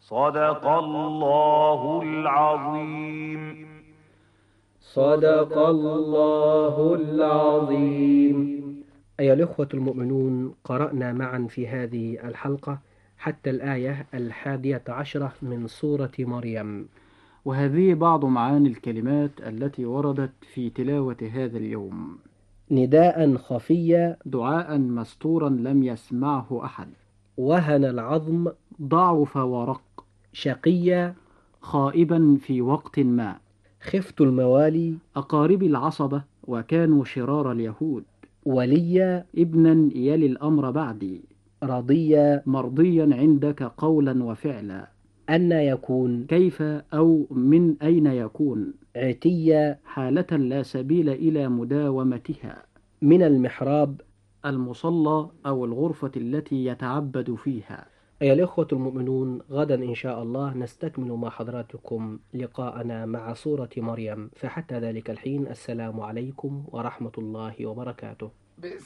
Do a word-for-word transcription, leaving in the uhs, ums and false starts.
صدق الله العظيم. صدق الله العظيم. أيها الإخوة المؤمنون، قرأنا معا في هذه الحلقة حتى الآية الحادية عشرة من سورة مريم، وهذه بعض معاني الكلمات التي وردت في تلاوة هذا اليوم. نداء خفيا، دعاء مستورا لم يسمعه أحد، وهن العظم، ضعف ورق، شقيا، خائبا في وقت ما، خفت الموالي، أقارب العصبة وكانوا شرار اليهود، وليا، ابنا يلي الأمر بعدي، رضيا، مرضيا عندك قولا وفعلا، أن يكون، كيف أو من أين يكون، عتيا، حالة لا سبيل إلى مداومتها، من المحراب، المصلى أو الغرفة التي يتعبد فيها. أيها الإخوة المؤمنون، غدا إن شاء الله نستكمل مع حضراتكم لقاءنا مع سورة مريم، فحتى ذلك الحين السلام عليكم ورحمة الله وبركاته.